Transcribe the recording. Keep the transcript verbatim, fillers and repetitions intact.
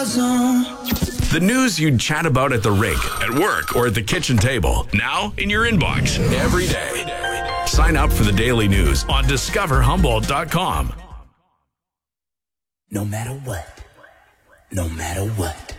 zone. The news you'd chat about at the rink, at work, or at the kitchen table. Now in your inbox every day. Sign up for the daily news on discover humboldt dot com. No matter what, no matter what.